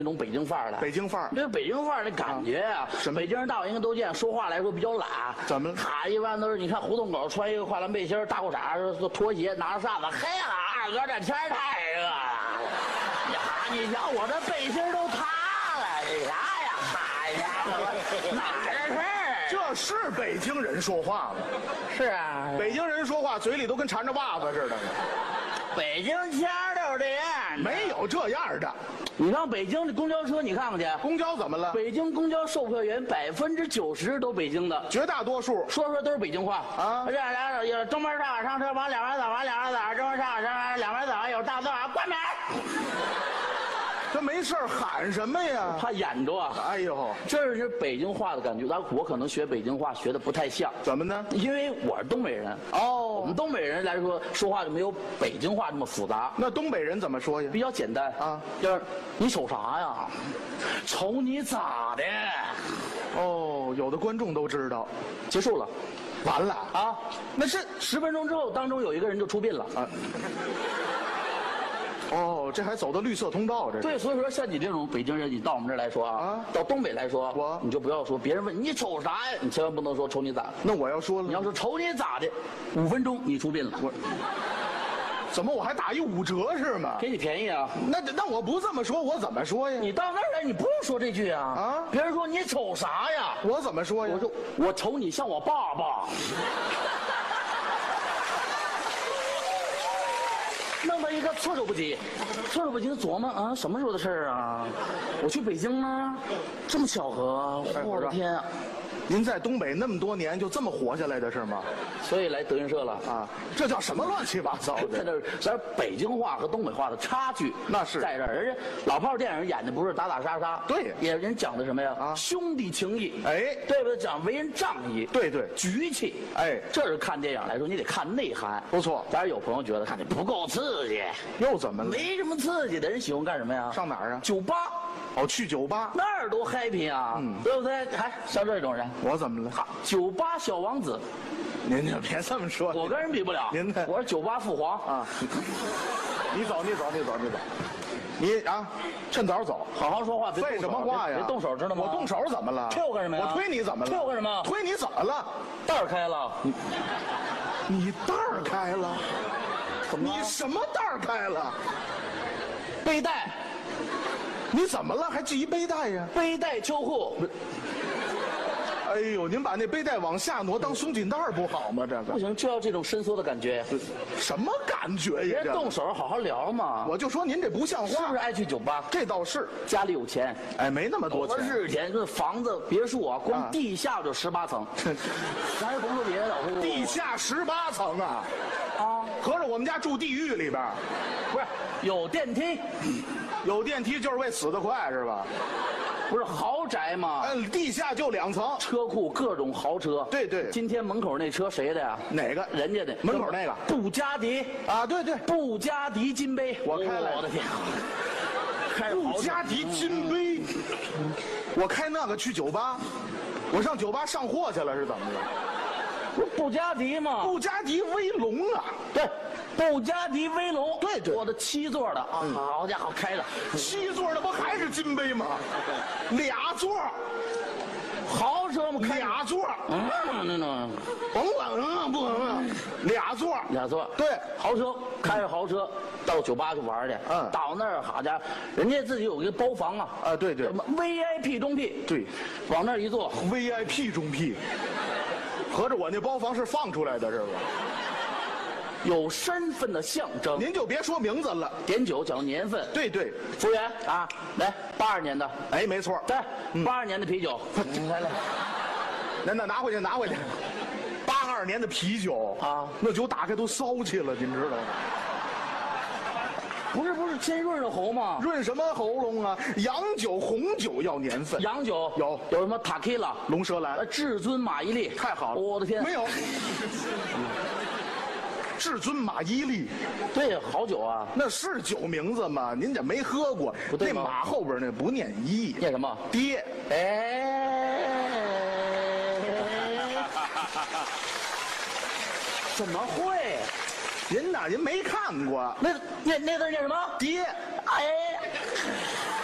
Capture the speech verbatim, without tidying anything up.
那种北京范儿的， 北京范儿， 对北京范儿的感觉啊， 什么北京人大伙应该都见，说话来说比较懒。 怎么了？ 他一般都是你看胡同口穿一个跨栏背心、大裤衩、拖鞋，拿着扇子，嘿呀，二哥这天儿太热了。呀，你瞧我这背心都塌了，这啥呀？哎呀，哪儿的事儿？ 这是北京人说话吗？ 是啊， 北京人说话嘴里都跟缠着袜子似的。 北京腔儿都是这样。 没有这样的。 你上北京的公交车，你看看去。 公交怎么了？ 北京公交售票员百分之九十都北京的， 绝大多数说说都是北京话啊。 这俩有东门上上车往两边走，往两边走，中门上上两边走，有大座关门。 这没事喊什么呀？ 他演着啊。 哎呦， 这是北京话的感觉。但我可能学北京话学的不太像， 怎么呢？ 因为我是东北人。 哦， 我们东北人来说，说话就没有北京话这么复杂。 那东北人怎么说呀？ 比较简单啊， 就是你瞅啥呀？瞅你咋的？ 哦，有的观众都知道， 结束了， 完了啊！ 那是十分钟之后，当中有一个人就出殡了啊。哦，这还走的绿色通道，这是对，所以说像你这种北京人，你到我们这儿来说啊， 啊到东北来说， 我你就不要说别人问你瞅啥呀，你千万不能说瞅你咋的。 那我要说了， 你要说瞅你咋的，五分钟你出殡了， 我怎么我还打一五折是吗？ 给你便宜啊！ 那那我不这么说，我怎么说呀？ 你到那儿来，你不用说这句啊！ 啊别人说你瞅啥呀？ 我怎么说呀？ 我说我瞅你像我爸爸。弄得一个措手不及，措手不及的琢磨啊，什么时候的事儿啊？我去北京吗？这么巧合？我的天啊！ 您在东北那么多年，就这么活下来的是吗？ 所以来德云社了啊，这叫什么乱七八糟在的？ 这儿，咱北京话和东北话的差距， 那是在这儿。人家老炮儿电影演的不是打打杀杀， 对， 也人讲的什么呀？ 啊， 兄弟情谊， 哎， 对不对？讲为人仗义， 对对， 局气， 哎， 这是看电影来说，你得看内涵， 不错。 当然有朋友觉得看的不够刺激， 又怎么了？ 没什么刺激的，人喜欢干什么呀？ 上哪儿啊？ 酒吧。 哦，去酒吧那儿多 happy 啊， 嗯， 对不对？还像这种人， 我怎么了？ 酒吧小王子， 您就别这么说， 我跟人比不了。 您呢？ 我是酒吧父皇啊！你走，你走，你走，你走，你啊，趁早走， 好好说话。 废什么话呀？ 别动手，知道吗？ 我动手怎么了？ 推我干什么呀？ 我推你怎么了？ 推我干什么？ 推你怎么了？ 袋儿开了， 你你袋儿开了？ 怎么？ 你什么袋儿开了？ 背带。 你怎么了？还系一背带呀？ 背带秋裤。 哎呦，您把那背带往下挪当松紧带不好吗？这个不行，就要这种伸缩的感觉。 什么感觉呀？ 别动手，好好聊嘛。 我就说您这不像话。 是不是爱去酒吧？ 这倒是， 家里有钱。 哎，没那么多钱。 我是钱，这房子别墅啊，光地下就十八层。咱也甭说别的， 地下十八层啊！啊，合着我们家住地狱里边， 不是有电梯。 有电梯就是为死得快是吧？ 不是豪宅吗？ 嗯，地下就两层， 车库各种豪车。 对对， 今天门口那车谁的呀？ 哪个？ 人家的。 门口那个布加迪啊，对对， 布加迪金杯， 我开来。 我的天，开布加迪金杯，我开那个去酒吧，我上酒吧上货去了是怎么着？ 不是布加迪吗？ 布加迪威龙啊， 对。布加迪威龙， 对对， 我的七座的啊， 嗯、 好家伙，开了七座的不还是金杯吗？俩座， 豪车吗？开俩座， 嗯，那种甭管嗯不嗯，俩座， 俩座， 对， 豪车，开着豪车到酒吧去玩去， 嗯， 到那儿好家伙，人家自己有一个包房啊， 啊对对 ，V I P 中 P， 对， 往那儿一坐 ，V I P 中 P， 合着我那包房是放出来的，是吧？ 有身份的象征， 您就别说名字了， 点酒讲年份。 对对， 服务员啊，来八二年的， 哎，没错， 对，八二年的啤酒，来来， 那那拿回去，拿回去。八二年的啤酒啊， 那酒打开都骚气了，您知道吗？ 不是不是，先润润喉吗？ 润什么喉咙啊？洋酒、红酒要年份， 洋酒有有什么塔 q 拉、 龙舌兰、 至尊马伊琍， 太好了， 我的天， 没有。至尊马伊琍， 对，好酒啊， 那是酒名字吗？您这没喝过， 不对那马后边那不念一， 念什么？ 爹。 哎，怎么会？ 您呐，您没看过那那那字念什么？ 爹。 哎。